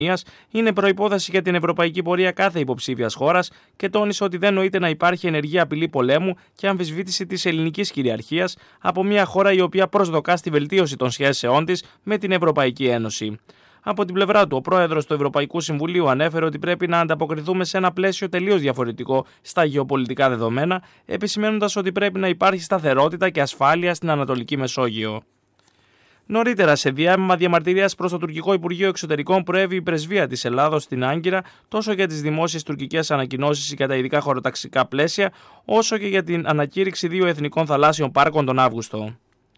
είναι προϋπόθεση για την ευρωπαϊκή πορεία κάθε υποψήφιας χώρας και τόνισε ότι δεν νοείται να υπάρχει ενεργή απειλή πολέμου και αμφισβήτηση της ελληνικής κυριαρχίας από μια χώρα η οποία προσδοκά στη βελτίωση των σχέσεών της με την Ευρωπαϊκή Ένωση. Από την πλευρά του, ο πρόεδρος του Ευρωπαϊκού Συμβουλίου ανέφερε ότι πρέπει να ανταποκριθούμε σε ένα πλαίσιο τελείως διαφορετικό στα γεωπολιτικά δεδομένα, επισημαίνοντας ότι πρέπει να υπάρχει σταθερότητα και ασφάλεια στην Ανατολική Μεσόγειο. Νωρίτερα, σε διάβημα διαμαρτυρίας προς το τουρκικό Υπουργείο Εξωτερικών, προέβη η πρεσβεία της Ελλάδος στην Άγκυρα τόσο για τις δημόσιες τουρκικές ανακοινώσεις για τα ειδικά χωροταξικά πλαίσια, όσο και για την ανακήρυξη 2 εθνικών θαλάσσιων πάρκων τον Αύγουστο.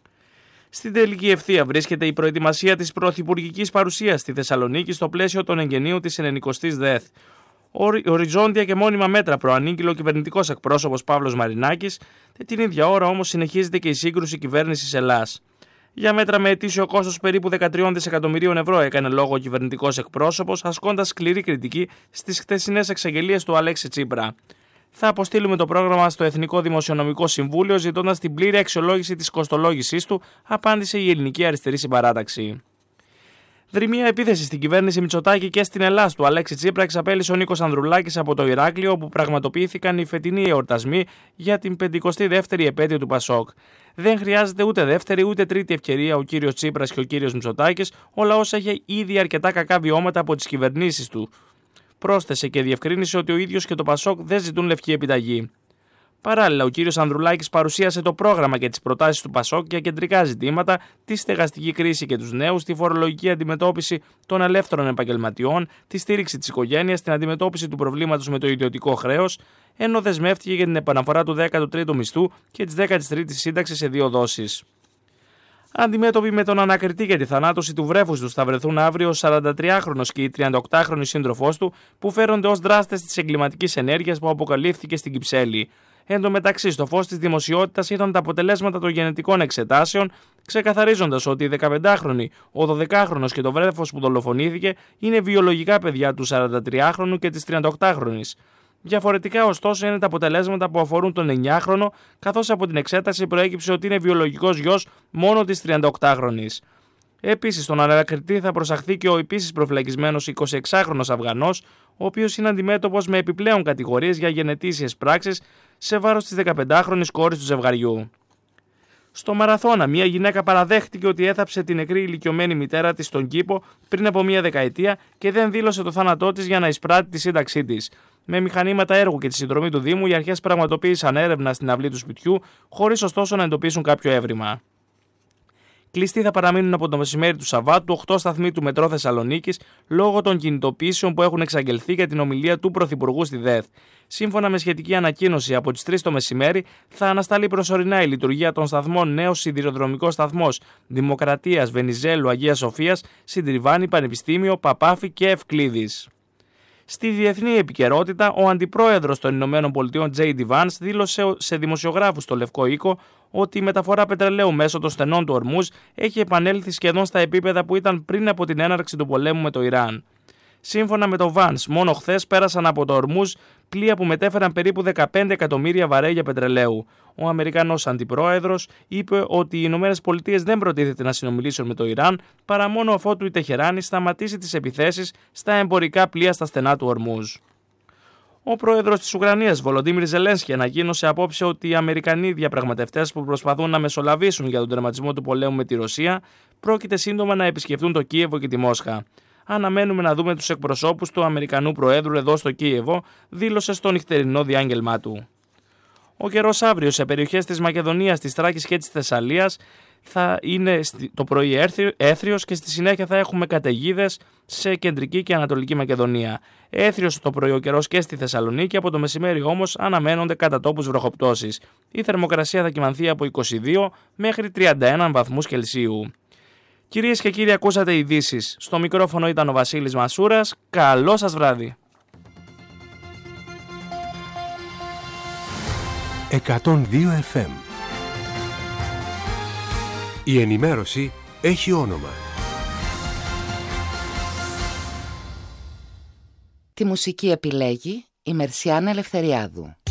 Στην τελική ευθεία βρίσκεται η προετοιμασία της πρωθυπουργικής παρουσίας στη Θεσσαλονίκη στο πλαίσιο των εγγενείων της 90ης ΔΕΘ. Οριζόντια και μόνιμα μέτρα προανήγγειλε ο κυβερνητικός εκπρόσωπος Παύλος Μαρινάκης, την ίδια ώρα όμως συνεχίζεται και η σύγκρουση κυβέρνησης Ελλάς. Για μέτρα με ετήσιο κόστος περίπου 13 δισεκατομμυρίων ευρώ έκανε λόγο ο κυβερνητικός εκπρόσωπος, ασκώντας σκληρή κριτική στις χθεσινές εξαγγελίες του Αλέξη Τσίπρα. Θα αποστείλουμε το πρόγραμμα στο Εθνικό Δημοσιονομικό Συμβούλιο, ζητώντας την πλήρη αξιολόγηση της κοστολόγησής του, απάντησε η Ελληνική Αριστερή Συμπαράταξη. Δρυμία επίθεση στην κυβέρνηση Μητσοτάκη και στην Ελλάδα του Αλέξη Τσίπρα εξαπέλυσε ο Νίκος Ανδρουλάκης από το Ηράκλειο, όπου πραγματοποιήθηκαν οι φετινοί εορτασμοί για την 52η επέτειο του Πασόκ. Δεν χρειάζεται ούτε δεύτερη ούτε τρίτη ευκαιρία ο κύριος Τσίπρας και ο κύριος Μητσοτάκης, ο λαός έχει ήδη αρκετά κακά βιώματα από τις κυβερνήσεις του. Πρόσθεσε και διευκρίνησε ότι ο ίδιος και το Πασόκ δεν ζητούν λευκή επιταγή. Παράλληλα, ο κύριος Ανδρουλάκης παρουσίασε το πρόγραμμα και τις προτάσεις του Πασόκ για κεντρικά ζητήματα, τη στεγαστική κρίση και τους νέους, τη φορολογική αντιμετώπιση των ελεύθερων επαγγελματιών, τη στήριξη της οικογένειας, την αντιμετώπιση του προβλήματος με το ιδιωτικό χρέος, ενώ δεσμεύτηκε για την επαναφορά του 13ου μισθού και της 13ης σύνταξης σε 2 δόσεις. Αντιμέτωποι με τον ανακριτή για τη θανάτωση του βρέφους του θα βρεθούν αύριο ο 43χρονος και η 38χρονη σύντροφός του, που φέρονται ως δράστες της εγκληματικής ενέργειας που αποκαλύφθηκε στην Κυψέλη. Εν τω μεταξύ, στο φως της δημοσιότητας ήρθαν τα αποτελέσματα των γενετικών εξετάσεων, ξεκαθαρίζοντας ότι η 15χρονη, ο 12χρονος και το βρέφος που δολοφονήθηκε είναι βιολογικά παιδιά του 43χρονου και της 38χρονης. Διαφορετικά, ωστόσο, είναι τα αποτελέσματα που αφορούν τον 9χρονο, καθώς από την εξέταση προέκυψε ότι είναι βιολογικός γιος μόνο της 38χρονης. Επίσης, στον ανακριτή θα προσαχθεί και ο επίσης προφυλακισμένος 26χρονος Αφγανός, ο οποίος είναι αντιμέτωπος με επιπλέον κατηγορίες για γενετήσιες πράξεις σε βάρος της 15χρονης κόρης του ζευγαριού. Στο Μαραθώνα, μια γυναίκα παραδέχτηκε ότι έθαψε την νεκρή ηλικιωμένη μητέρα της στον κήπο πριν από μια δεκαετία και δεν δήλωσε το θάνατό της για να εισπράττει τη σύνταξή της. Με μηχανήματα έργου και τη συνδρομή του Δήμου, οι αρχές πραγματοποίησαν έρευνα στην αυλή του σπιτιού, χωρίς ωστόσο να εντοπίσουν κάποιο έβριμα. Κλειστοί θα παραμείνουν από το μεσημέρι του Σαββάτου 8 σταθμοί του Μετρό Θεσσαλονίκης λόγω των κινητοποιήσεων που έχουν εξαγγελθεί για την ομιλία του Πρωθυπουργού στη ΔΕΘ. Σύμφωνα με σχετική ανακοίνωση, από τις 3 το μεσημέρι θα ανασταλεί προσωρινά η λειτουργία των σταθμών Νέος Σιδηροδρομικός Σταθμός, Δημοκρατίας, Βενιζέλου, Αγίας Σοφίας, Συντριβάνη, Πανεπιστήμιο, Παπάφη και Ευκλήδης. Στη διεθνή επικαιρότητα, ο αντιπρόεδρος των ΗΠΑ J.D. Vance δήλωσε σε δημοσιογράφους στο Λευκό Οίκο ότι η μεταφορά πετρελαίου μέσω των στενών του Ορμούζ έχει επανέλθει σχεδόν στα επίπεδα που ήταν πριν από την έναρξη του πολέμου με το Ιράν. Σύμφωνα με το Vance, μόνο χθες πέρασαν από το Ορμούζ πλοία που μετέφεραν περίπου 15 εκατομμύρια βαρέλια πετρελαίου. Ο Αμερικανός αντιπρόεδρος είπε ότι οι Ηνωμένες Πολιτείες δεν προτίθεται να συνομιλήσουν με το Ιράν παρά μόνο αφότου η Τεχεράνη σταματήσει τις επιθέσεις στα εμπορικά πλοία στα στενά του Ορμούζ. Ο πρόεδρος της Ουκρανίας, Βολοντίμιρ Ζελένσκι, ανακοίνωσε απόψε ότι οι Αμερικανοί διαπραγματευτές που προσπαθούν να μεσολαβήσουν για τον τερματισμό του πολέμου με τη Ρωσία πρόκειται σύντομα να επισκεφτούν το Κίεβο και τη Μόσχα. Αναμένουμε να δούμε τους εκπροσώπους του Αμερικανού Προέδρου εδώ στο Κίεβο, δήλωσε στο νυχτερινό διάγγελμά του. Ο καιρός αύριο σε περιοχές της Μακεδονίας, της Θράκης και της Θεσσαλίας θα είναι το πρωί έθριος και στη συνέχεια θα έχουμε καταιγίδες σε κεντρική και ανατολική Μακεδονία. Έθριος το πρωί ο καιρός και στη Θεσσαλονίκη, από το μεσημέρι όμως αναμένονται κατά τόπους βροχοπτώσεις. Η θερμοκρασία θα κυμανθεί από 22 μέχρι 31 βαθμούς Κελσίου. Κυρίες και κύριοι, ακούσατε ειδήσεις. Στο μικρόφωνο ήταν ο Βασίλης Μασούρας. Καλό σας βράδυ. 102 FM. Η ενημέρωση έχει όνομα. Τη μουσική επιλέγει η Μερσιάνα Ελευθεριάδου.